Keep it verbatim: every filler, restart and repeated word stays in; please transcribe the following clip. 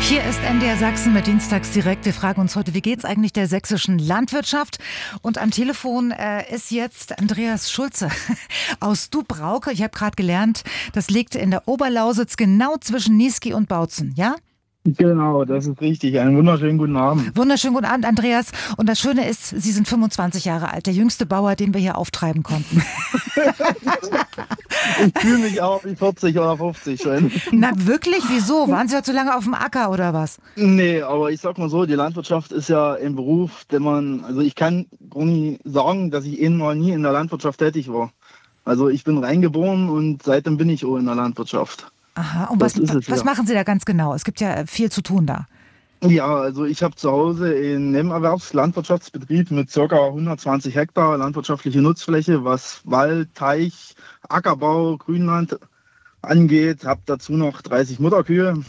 Hier ist M D R Sachsen mit Dienstags direkt. Wir fragen uns heute, wie geht's eigentlich der sächsischen Landwirtschaft? Und am Telefon äh, ist jetzt Andreas Schulze aus Dubrauke. Ich habe gerade gelernt, das liegt in der Oberlausitz, genau zwischen Niesky und Bautzen, ja? Genau, das ist richtig. Einen wunderschönen guten Abend. Wunderschönen guten Abend, Andreas. Und das Schöne ist, Sie sind fünfundzwanzig Jahre alt, der jüngste Bauer, den wir hier auftreiben konnten. Ich fühle mich auch wie vierzig oder fünfzig schon. Na wirklich? Wieso? Waren Sie ja zu lange auf dem Acker oder was? Nee, aber ich sag mal so, die Landwirtschaft ist ja ein Beruf, den man, also ich kann gar nicht sagen, dass ich eh noch nie in der Landwirtschaft tätig war. Also ich bin reingeboren und seitdem bin ich auch in der Landwirtschaft. Aha, und Das was, ist es, was ja. machen Sie da ganz genau? Es gibt ja viel zu tun da. Ja, also ich habe zu Hause einen Nebenerwerbslandwirtschaftsbetrieb mit ca. hundertzwanzig Hektar landwirtschaftliche Nutzfläche, was Wald, Teich, Ackerbau, Grünland angeht. Habe dazu noch dreißig Mutterkühe,